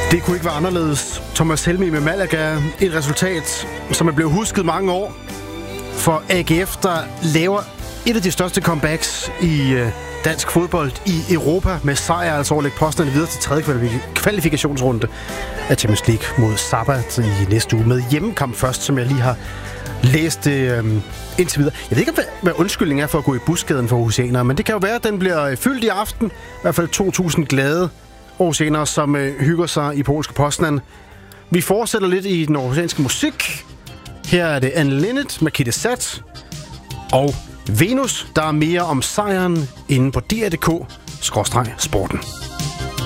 Det kunne ikke være anderledes. Thomas Helmig med Malaga. Et resultat, som er blevet husket mange år. For AGF, der laver et af de største comebacks i dansk fodbold i Europa med sejr, altså overlægge posterne videre til tredje kvalifikationsrunde af Champions League mod Sabah i næste uge med hjemmekamp først, som jeg lige har læst indtil videre. Jeg ved ikke, hvad undskyldningen er for at gå i busgaden for aarhusianere, men det kan jo være, at den bliver fyldt i aften. I hvert fald 2.000 glade aarhusianere, som hygger sig i polske Poznan. Vi fortsætter lidt i den aarhusianske musik. Her er det Anne Linnet med Kidde Sat og Venus, der er mere om sejren inde på DR.dk/sporten.